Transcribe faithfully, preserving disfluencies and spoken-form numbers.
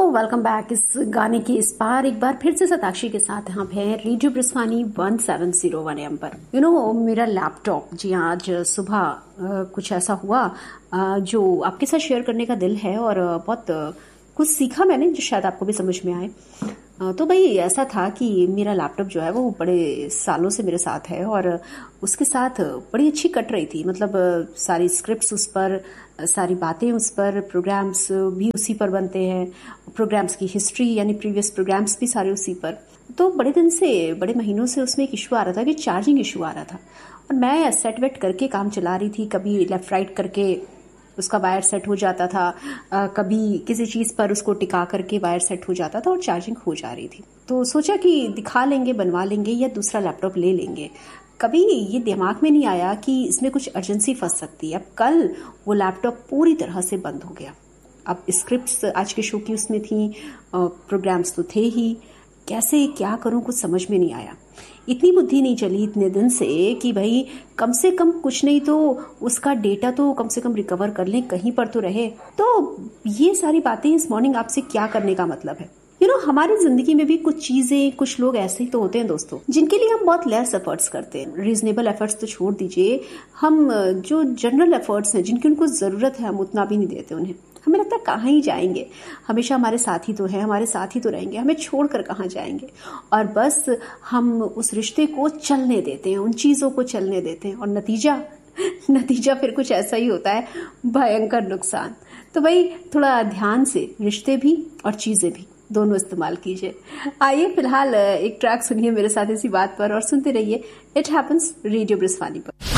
Welcome back. इस गाने के इस बार एक बार फिर से सताक्षी के साथ यहाँ पे radio ब्रिस्वानी one seven zero one M पर। यू you नो know, मेरा लैपटॉप जी आज सुबह आ, कुछ ऐसा हुआ आ, जो आपके साथ शेयर करने का दिल है और बहुत आ, कुछ सीखा मैंने जो शायद आपको भी समझ में आए। तो भाई ऐसा था कि मेरा लैपटॉप जो है वो बड़े सालों से मेरे साथ है और उसके साथ बड़ी अच्छी कट रही थी। मतलब सारी स्क्रिप्ट्स उस पर, सारी बातें उस पर, प्रोग्राम्स भी उसी पर बनते हैं, प्रोग्राम्स की हिस्ट्री यानी प्रीवियस प्रोग्राम्स भी सारे उसी पर। तो बड़े दिन से, बड़े महीनों से उसमें एक इशू आ रहा था कि चार्जिंग इशू आ रहा था और मैं सेट वेट करके काम चला रही थी। कभी लेफ्ट राइट करके उसका वायर सेट हो जाता था, आ, कभी किसी चीज पर उसको टिका करके वायर सेट हो जाता था और चार्जिंग हो जा रही थी। तो सोचा कि दिखा लेंगे, बनवा लेंगे या दूसरा लैपटॉप ले लेंगे। कभी ये दिमाग में नहीं आया कि इसमें कुछ अर्जेंसी फंस सकती है। अब कल वो लैपटॉप पूरी तरह से बंद हो गया। अब स्क्रिप्ट्स आज के शो की उसमें थी, प्रोग्राम्स तो थे ही, कैसे क्या करूं कुछ समझ में नहीं आया। इतनी बुद्धि नहीं चली इतने दिन से कि भाई कम से कम कुछ नहीं तो उसका डेटा तो कम से कम रिकवर कर लें, कहीं पर तो रहे। तो ये सारी बातें इस मॉर्निंग आपसे क्या करने का मतलब है। यू नो हमारी जिंदगी में भी कुछ चीजें, कुछ लोग ऐसे ही तो होते हैं दोस्तों, जिनके लिए हम बहुत लेस एफर्ट्स करते हैं। रीजनेबल एफर्ट्स तो छोड़ दीजिए, हम जो जनरल एफर्ट्स हैं जिनकी उनको जरूरत है हम उतना भी नहीं देते उन्हें। हमें लगता है कहाँ ही जाएंगे, हमेशा हमारे साथ ही तो है, हमारे साथ ही तो रहेंगे, हमें छोड़कर कहाँ जाएंगे। और बस हम उस रिश्ते को चलने देते हैं, उन चीजों को चलने देते हैं और नतीजा नतीजा फिर कुछ ऐसा ही होता है, भयंकर नुकसान। तो भाई थोड़ा ध्यान से रिश्ते भी और चीजें भी दोनों इस्तेमाल कीजिए। आइए फिलहाल एक ट्रैक सुनिए मेरे साथ इसी बात पर और सुनते रहिए इट हैपेंस रेडियो ब्रिस्वानी पर।